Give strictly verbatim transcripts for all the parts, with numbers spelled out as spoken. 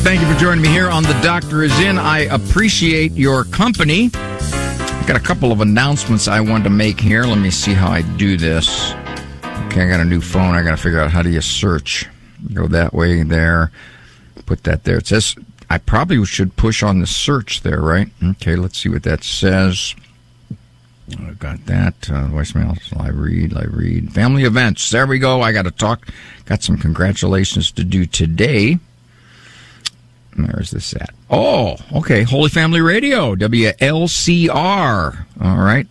Thank you for joining me here on The Doctor Is In. I appreciate your company. I've got a couple of announcements I wanted to make here. Let me see how I do this. Okay, I got a new phone. I got to figure out how do you search. Go that way, there. Put that there. It says, I probably should push on the search there, right? Okay, let's see what that says. I've got that. Uh, voicemail, live read, live read. Family events. There we go. I got to talk. Got some congratulations to do today. Where's this at? Oh, okay. Holy Family Radio, W L C R. All right.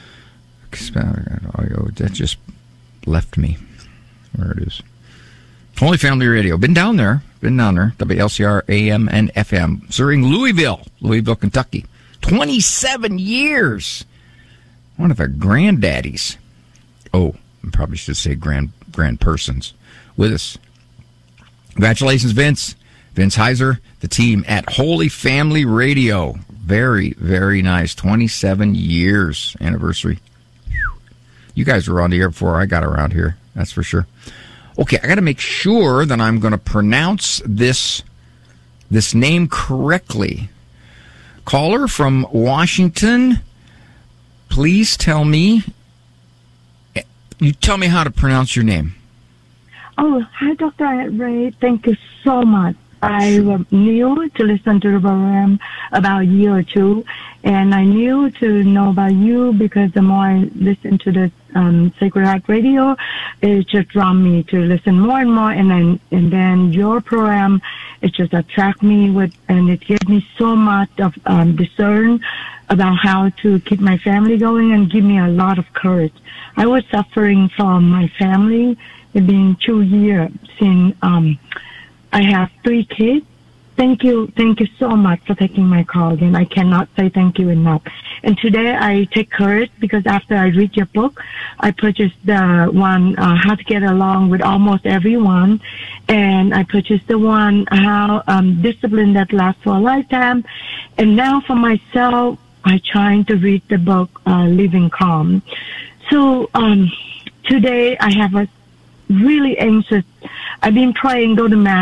Audio, that just left me. Where it is. Holy Family Radio. Been down there. Been down there. W L C R, A M and F M. Serving Louisville, Louisville, Kentucky. twenty-seven years. One of the granddaddies. Oh, I probably should say grand, grand persons with us. Congratulations, Vince. Vince Heiser, the team at Holy Family Radio. Very, very nice. twenty-seven years anniversary. You guys were on the air before I got around here. That's for sure. Okay, I got to make sure that I'm going to pronounce this this name correctly. Caller from Washington, please tell me. You tell me how to pronounce your name. Oh, hi, Doctor Ray. Thank you so much. I was new to listen to the program about a year or two, and I knew to know about you because the more I listen to the um, Sacred Heart Radio, it just drawn me to listen more and more, and then and then your program, it just attract me with, and it gave me so much of um, discern about how to keep my family going and give me a lot of courage. I was suffering from my family. It's been two years since um, I have three kids. Thank you. Thank you so much for taking my call again. I cannot say thank you enough. And today I take courage because after I read your book, I purchased the one, uh, How to Get Along with Almost Everyone. And I purchased the one, How um, Discipline That Lasts for a Lifetime. And now for myself, I'm trying to read the book, uh, Living Calm. So um, today I have a really anxious. I've been praying, go to Mass.